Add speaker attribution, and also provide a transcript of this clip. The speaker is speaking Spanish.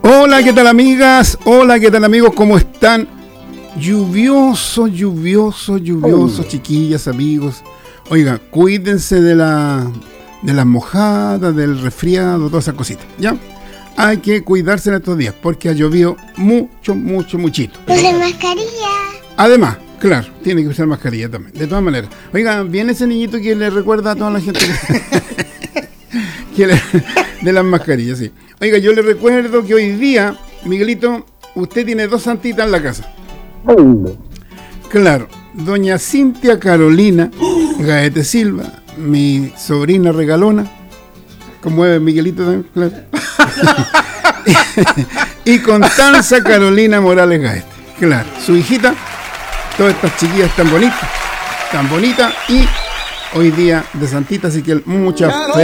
Speaker 1: Hola, ¿qué tal amigas? Hola, ¿qué tal amigos? ¿Cómo están? Lluvioso, chiquillas, amigos. Oiga, cuídense de las mojadas, del resfriado, todas esas cositas, ¿ya? Hay que cuidarse en estos días porque ha llovido muchito.
Speaker 2: Usa mascarilla.
Speaker 1: Además, claro, tiene que usar mascarilla también, de todas maneras. Oiga, viene ese niñito que le recuerda a toda la gente de las mascarillas, sí. Oiga, yo le recuerdo que hoy día, Miguelito, usted tiene 2 santitas en la casa. Claro, doña Cintia Carolina Gaete Silva, mi sobrina regalona, como es Miguelito también, claro. Y Constanza Carolina Morales Gaete, claro, su hijita. Todas estas chiquillas tan bonitas y hoy día de santita, así que muchas